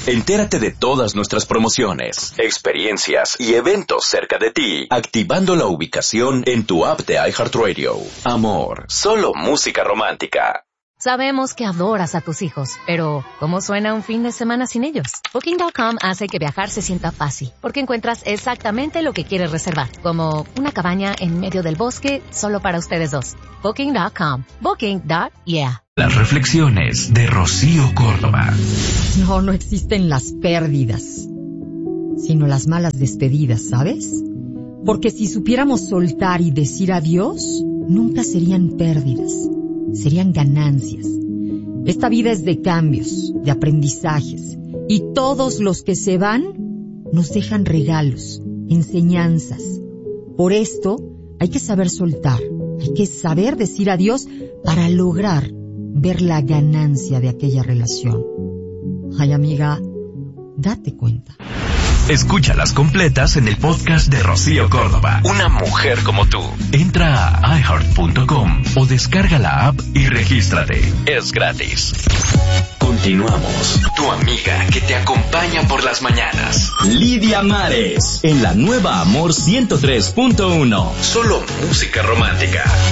Entérate de todas nuestras promociones, experiencias y eventos cerca de ti, activando la ubicación en tu app de iHeartRadio. Amor, solo música romántica. Sabemos que adoras a tus hijos, pero ¿cómo suena un fin de semana sin ellos? Booking.com hace que viajar se sienta fácil, porque encuentras exactamente lo que quieres reservar, como una cabaña en medio del bosque solo para ustedes dos. Booking.com. Booking.yeah. Las reflexiones de Rocío Córdoba. No existen las pérdidas, sino las malas despedidas, ¿sabes? Porque si supiéramos soltar y decir adiós, nunca serían pérdidas. Serían ganancias. Esta vida es de cambios, de aprendizajes, y todos los que se van nos dejan regalos, enseñanzas. Por esto hay que saber soltar, hay que saber decir adiós para lograr ver la ganancia de aquella relación. Ay, amiga, date cuenta. Escúchalas completas en el podcast de Rocío Córdoba. Una mujer como tú. Entra a iHeart.com o descarga la app y regístrate. Es gratis. Continuamos. Tu amiga que te acompaña por las mañanas. Lidia Mares, en la nueva Amor 103.1. Solo música romántica.